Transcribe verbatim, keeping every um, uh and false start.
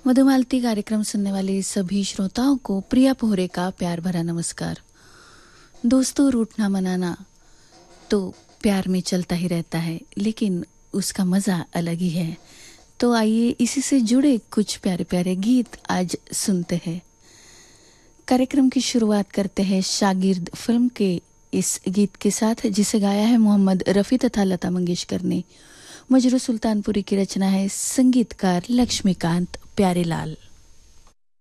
मधुमालती कार्यक्रम सुनने वाले सभी श्रोताओं को प्रिया पोहरे का प्यार भरा नमस्कार। दोस्तों, रूठना मनाना तो प्यार में चलता ही रहता है, लेकिन उसका मजा अलग ही है। तो आइए इसी से जुड़े कुछ प्यारे प्यारे गीत आज सुनते हैं। कार्यक्रम की शुरुआत करते हैं शागिर्द फिल्म के इस गीत के साथ, जिसे गाया है मोहम्मद रफ़ी तथा लता मंगेशकर ने। मजरू सुल्तानपुरी की रचना है, संगीतकार लक्ष्मीकांत प्यारेलाल।